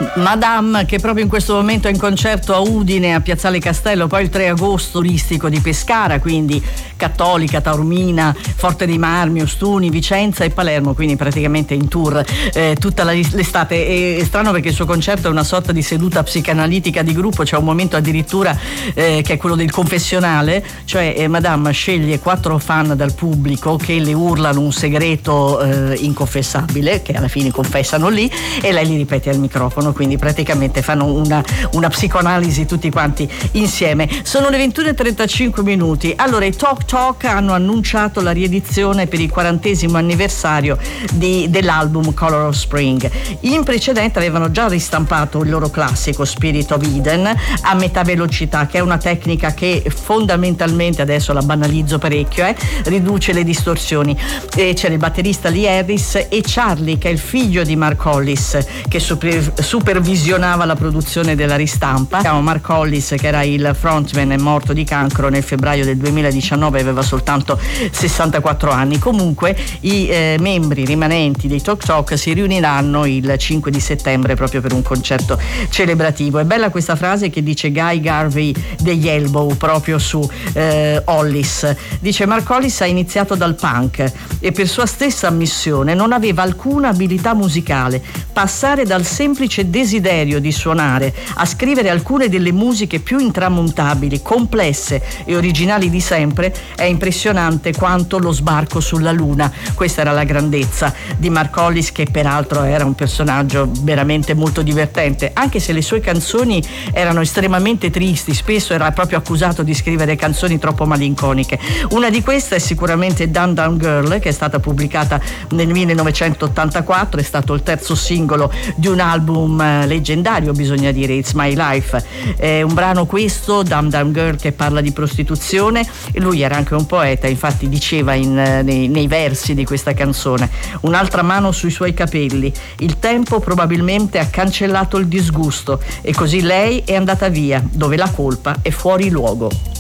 Madame, che proprio in questo momento è in concerto a Udine, a Piazzale Castello, poi il 3 agosto turistico di Pescara, quindi Cattolica, Taormina, Forte dei Marmi, Ostuni, Vicenza e Palermo, quindi praticamente in tour tutta l'estate. È strano perché il suo concerto è una sorta di seduta psicanalitica di gruppo, c'è un momento addirittura che è quello del confessionale, cioè Madame sceglie 4 fan dal pubblico che le urlano un segreto inconfessabile, che alla fine confessano lì, e lei li ripete al microfono, quindi praticamente fanno una psicoanalisi tutti quanti insieme. Sono le 21:35. Allora, i Talk Talk hanno annunciato la riedizione per il 40° anniversario dell'album Color of Spring. In precedenza avevano già ristampato il loro classico Spirit of Eden a metà velocità, che è una tecnica che fondamentalmente, adesso la banalizzo parecchio, riduce le distorsioni. C'era il batterista Lee Harris e Charlie, che è il figlio di Mark Hollis, che supervisionava la produzione della ristampa. Mark Hollis, che era il frontman, è morto di cancro nel febbraio del 2019, aveva soltanto 64 anni. Comunque i membri rimanenti dei Talk Talk si riuniranno il 5 di settembre proprio per un concerto celebrativo. È bella questa frase che dice Guy Garvey degli Elbow proprio su Hollis. Dice: Mark Hollis ha iniziato dal punk e per sua stessa ammissione non aveva alcuna abilità musicale. Passare dal semplice desiderio di suonare a scrivere alcune delle musiche più intramontabili, complesse e originali di sempre è impressionante quanto lo sbarco sulla luna. Questa era la grandezza di Mark Hollis, che peraltro era un personaggio veramente molto divertente, anche se le sue canzoni erano estremamente tristi. Spesso era proprio accusato di scrivere canzoni troppo malinconiche. Una di queste è sicuramente Down Down Girl, che è stata pubblicata nel 1984, è stato il terzo singolo di un album leggendario, bisogna dire, It's My Life. È un brano questo, Down Down Girl, che parla di prostituzione, e lui era anche un poeta, infatti diceva nei versi di questa canzone: un'altra mano sui suoi capelli, il tempo probabilmente ha cancellato il disgusto e così lei è andata via, dove la colpa è fuori luogo.